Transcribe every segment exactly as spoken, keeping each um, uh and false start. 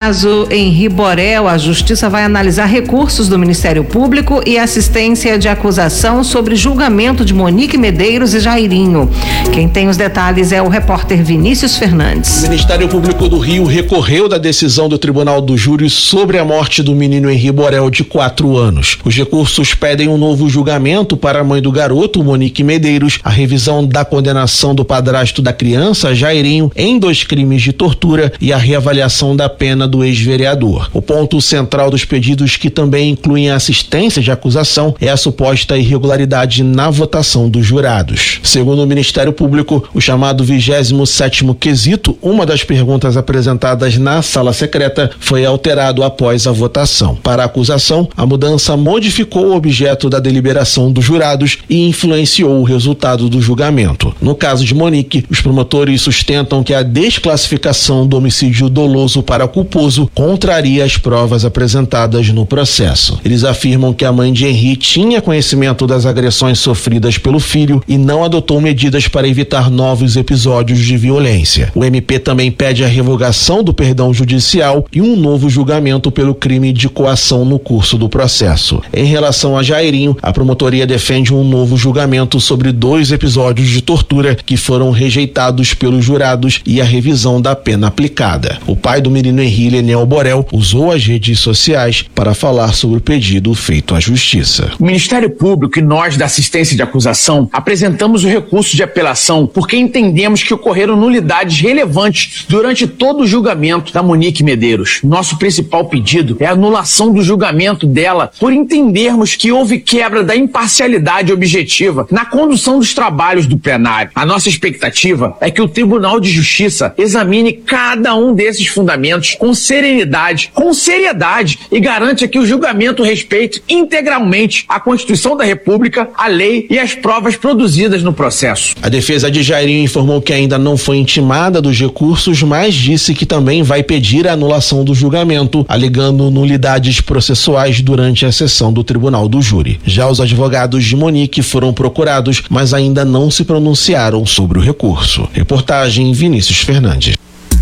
caso Henri Borel, a Justiça vai analisar recursos do Ministério Público e assistência de acusação sobre julgamento de Monique Medeiros e Jairinho. Quem tem os detalhes é o repórter Vinícius Fernandes. O Ministério Público do Rio recorreu da decisão do Tribunal do Júri sobre a morte do menino Henri Borel, de quatro anos. Os recursos pedem um novo julgamento para a mãe do garoto, Monique Medeiros, a revisão da condenação do padrasto da criança, Jairinho, em dois crimes de tortura e a reavaliação da pena do ex-vereador. O ponto central dos pedidos, que também incluem a assistência de acusação, é a suposta irregularidade na votação dos jurados. Segundo o Ministério Público, o chamado vigésimo sétimo quesito, uma das perguntas apresentadas na sala secreta, foi alterado após a votação. Para a acusação, a mudança modificou o objeto da deliberação dos jurados e influenciou o resultado do julgamento. No caso de Monique, os promotores sustentam que a desclassificação do homicídio doloso para culposo contraria as provas apresentadas no processo. Eles afirmam que a mãe de Henri tinha conhecimento das agressões sofridas pelo filho e não adotou medidas para evitar novos episódios de violência. O M P também pede a revogação do perdão judicial e um novo julgamento pelo crime de coação no curso do processo. Em relação a Jairinho, a promotoria defende um novo julgamento sobre dois episódios de tortura que foram rejeitados pelos jurados e a revisão da pena aplicada. O pai do menino Henri, Lenel Borel, usou as redes sociais para falar sobre o pedido feito à Justiça. O Ministério Público e nós da assistência de acusação apresentamos o recurso de apelação porque entendemos que ocorreram nulidades relevantes durante todo o julgamento da Monique Medeiros. Nosso principal pedido é a anulação do julgamento dela por entendermos que houve quebra da imparcialidade objetiva na condução dos trabalhos do plenário. A nossa expectativa é que o Tribunal de Justiça examine cada um desses fundamentos com serenidade, com seriedade e garanta que o julgamento respeite integralmente a Constituição da República, a lei e as provas produzidas no processo. A defesa de Jairinho informou que ainda não foi intimada dos recursos, mas disse que também vai pedir a anulação do julgamento, alegando nulidades processuais durante a sessão do Tribunal do Júri. Já os advogados de Monique foram procurados, mas ainda não se pronunciaram sobre o recurso. Reportagem Vinícius Fernandes.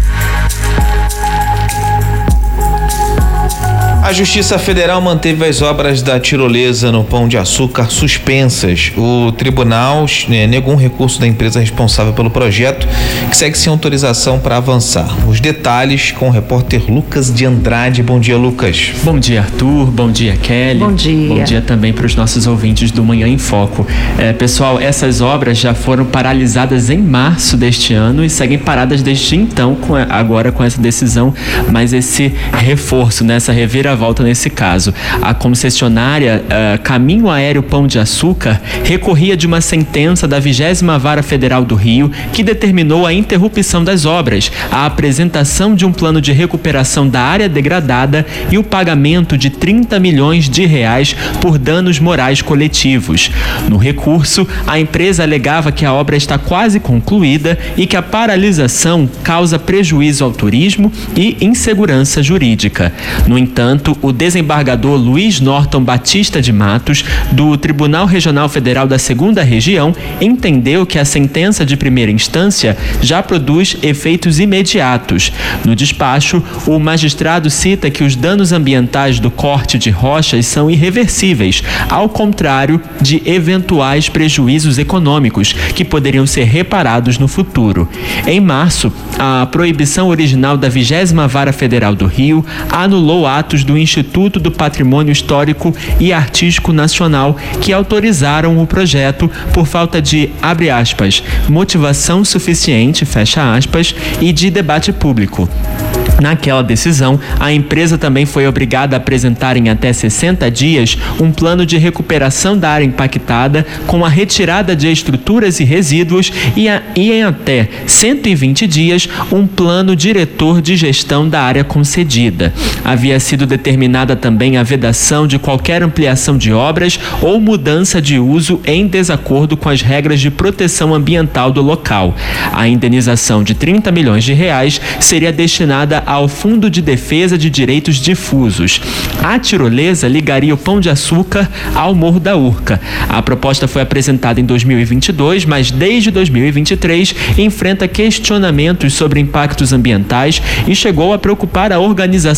A Justiça Federal manteve as obras da tirolesa no Pão de Açúcar suspensas. O tribunal né, negou um recurso da empresa responsável pelo projeto, que segue sem autorização para avançar. Os detalhes com o repórter Lucas de Andrade. Bom dia, Lucas. Bom dia, Arthur. Bom dia, Kelly. Bom dia. Bom dia também para os nossos ouvintes do Manhã em Foco. É, pessoal, essas obras já foram paralisadas em março deste ano e seguem paradas desde então, com a, agora com essa decisão, mas esse reforço, nessa reviravolta volta nesse caso. A concessionária uh, Caminho Aéreo Pão de Açúcar recorria de uma sentença da vigésima Vara Federal do Rio que determinou a interrupção das obras, a apresentação de um plano de recuperação da área degradada e o pagamento de trinta milhões de reais por danos morais coletivos. No recurso, a empresa alegava que a obra está quase concluída e que a paralisação causa prejuízo ao turismo e insegurança jurídica. No entanto, o desembargador Luiz Norton Batista de Matos, do Tribunal Regional Federal da Segunda Região, entendeu que a sentença de primeira instância já produz efeitos imediatos. No despacho, o magistrado cita que os danos ambientais do corte de rochas são irreversíveis, ao contrário de eventuais prejuízos econômicos que poderiam ser reparados no futuro. Em março, a proibição original da vigésima Vara Federal do Rio anulou atos do Instituto do Patrimônio Histórico e Artístico Nacional que autorizaram o projeto por falta de, abre aspas, motivação suficiente, fecha aspas, e de debate público. Naquela decisão, a empresa também foi obrigada a apresentar em até sessenta dias um plano de recuperação da área impactada com a retirada de estruturas e resíduos e, a, e em até cento e vinte dias um plano diretor de gestão da área concedida. Havia sido determinada também a vedação de qualquer ampliação de obras ou mudança de uso em desacordo com as regras de proteção ambiental do local. A indenização de trinta milhões de reais seria destinada ao Fundo de Defesa de Direitos Difusos. A tirolesa ligaria o Pão de Açúcar ao Morro da Urca. A proposta foi apresentada em dois mil e vinte e dois, mas desde dois mil e vinte e três enfrenta questionamentos sobre impactos ambientais e chegou a preocupar a organização